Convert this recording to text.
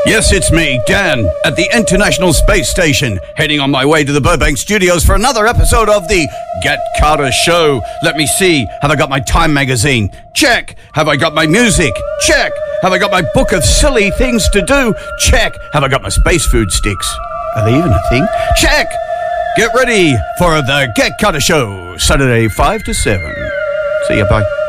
Yes, it's me, Dan, at the International Space Station, heading on my way to the Burbank Studios for another episode of the Get Carter Show. Let me see, have I got my Time magazine? Check. Have I got my music? Check. Have I got my book of silly things to do? Check. Have I got my space food sticks? Are they even a thing? Check. Get ready for the Get Carter Show, Saturday 5 to 7. See you, bye.